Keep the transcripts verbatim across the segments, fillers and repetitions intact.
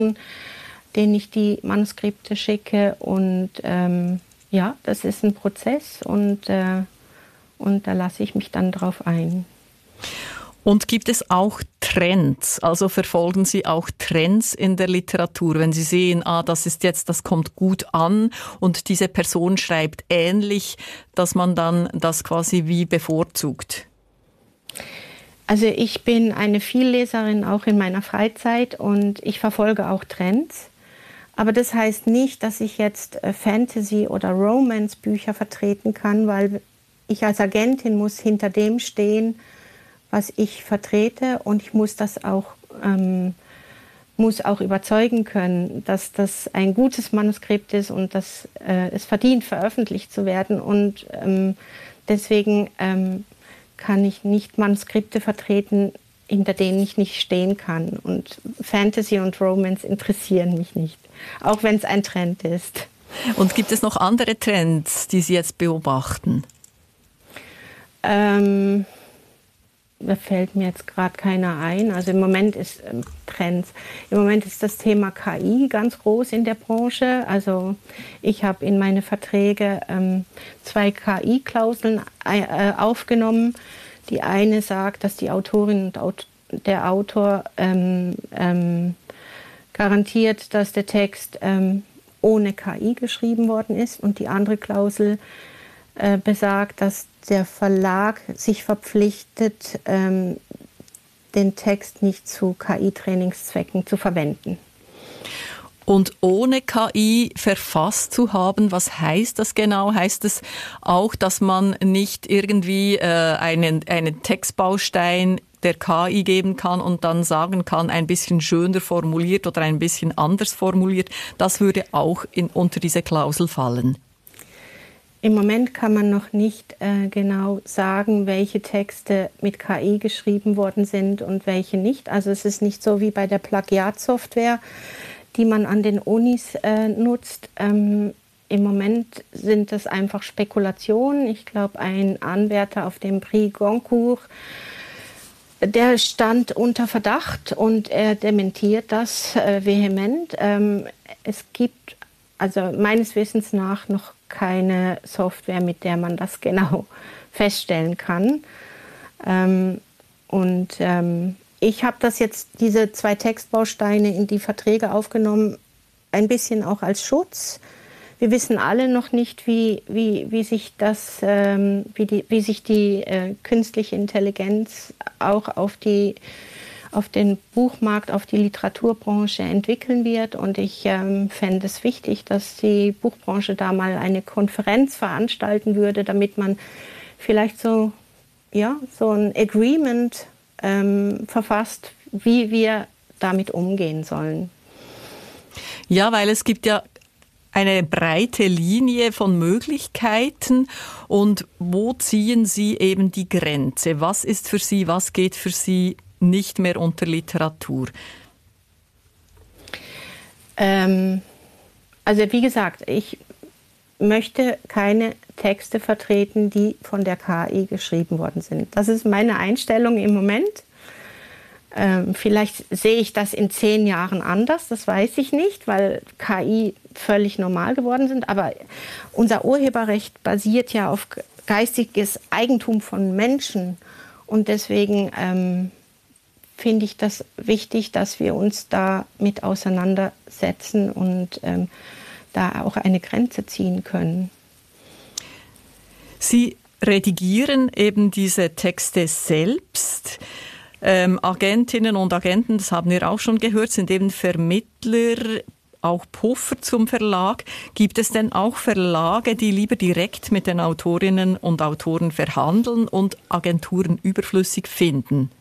denen ich die Manuskripte schicke. Und ähm, ja, das ist ein Prozess und, äh, und da lasse ich mich dann drauf ein. Und gibt es auch Trends? Also verfolgen Sie auch Trends in der Literatur, wenn Sie sehen, ah, das ist jetzt, das kommt gut an und diese Person schreibt ähnlich, dass man dann das quasi wie bevorzugt? Also ich bin eine Vielleserin auch in meiner Freizeit und ich verfolge auch Trends. Aber das heißt nicht, dass ich jetzt Fantasy- oder Romance-Bücher vertreten kann, weil ich als Agentin muss hinter dem stehen, was ich vertrete, und ich muss das auch, ähm, muss auch überzeugen können, dass das ein gutes Manuskript ist und dass äh, es verdient, veröffentlicht zu werden. Und ähm, deswegen ähm, kann ich nicht Manuskripte vertreten, hinter denen ich nicht stehen kann. Und Fantasy und Romance interessieren mich nicht, auch wenn es ein Trend ist. Und gibt es noch andere Trends, die Sie jetzt beobachten? Ähm, Da fällt mir jetzt gerade keiner ein. Also im Moment ist ähm, Trends. Im Moment ist das Thema K I ganz groß in der Branche. Also ich habe in meine Verträge ähm, zwei K I-Klauseln äh, aufgenommen. Die eine sagt, dass die Autorin und Aut- der Autor ähm, ähm, garantiert, dass der Text ähm, ohne K I geschrieben worden ist. Und die andere Klausel äh, besagt, dass der Verlag sich verpflichtet, ähm, den Text nicht zu K I-Trainingszwecken zu verwenden. Und ohne K I verfasst zu haben, was heißt das genau? Heißt es auch, dass man nicht irgendwie äh, einen, einen Textbaustein der K I geben kann und dann sagen kann, ein bisschen schöner formuliert oder ein bisschen anders formuliert? Das würde auch in, unter diese Klausel fallen. Im Moment kann man noch nicht äh, genau sagen, welche Texte mit K I geschrieben worden sind und welche nicht. Also es ist nicht so wie bei der Plagiatsoftware, die man an den Unis äh, nutzt. Ähm, Im Moment sind das einfach Spekulationen. Ich glaube, ein Anwärter auf dem Prix Goncourt, der stand unter Verdacht und er dementiert das äh, vehement. Ähm, es gibt also meines Wissens nach noch keine Software, mit der man das genau feststellen kann. Ähm, und ähm, ich habe das jetzt, diese zwei Textbausteine in die Verträge aufgenommen, ein bisschen auch als Schutz. Wir wissen alle noch nicht, wie, wie, wie sich das, ähm, wie, die, wie sich die äh, künstliche Intelligenz auch auf die auf den Buchmarkt, auf die Literaturbranche entwickeln wird. Und ich ähm, fände es wichtig, dass die Buchbranche da mal eine Konferenz veranstalten würde, damit man vielleicht so, ja, so ein Agreement ähm, verfasst, wie wir damit umgehen sollen. Ja, weil es gibt ja eine breite Linie von Möglichkeiten. Und wo ziehen Sie eben die Grenze? Was ist für Sie, was geht für Sie nicht mehr unter Literatur? Ähm, also wie gesagt, ich möchte keine Texte vertreten, die von der K I geschrieben worden sind. Das ist meine Einstellung im Moment. Ähm, vielleicht sehe ich das in zehn Jahren anders, das weiß ich nicht, weil K I völlig normal geworden sind. Aber unser Urheberrecht basiert ja auf geistiges Eigentum von Menschen. Und deswegen ähm, finde ich das wichtig, dass wir uns da mit auseinandersetzen und ähm, da auch eine Grenze ziehen können. Sie redigieren eben diese Texte selbst. Ähm, Agentinnen und Agenten, das haben wir auch schon gehört, sind eben Vermittler, auch Puffer zum Verlag. Gibt es denn auch Verlage, die lieber direkt mit den Autorinnen und Autoren verhandeln und Agenturen überflüssig finden?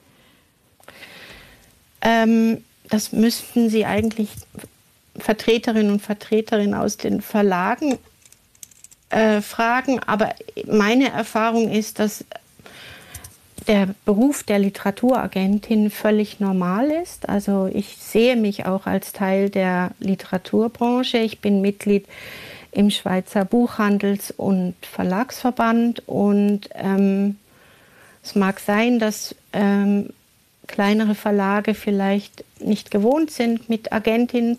Ähm, das müssten Sie eigentlich Vertreterinnen und Vertreterinnen aus den Verlagen äh, fragen. Aber meine Erfahrung ist, dass der Beruf der Literaturagentin völlig normal ist. Also ich sehe mich auch als Teil der Literaturbranche. Ich bin Mitglied im Schweizer Buchhandels- und Verlagsverband und ähm, es mag sein, dass ähm, kleinere Verlage vielleicht nicht gewohnt sind, mit Agentinnen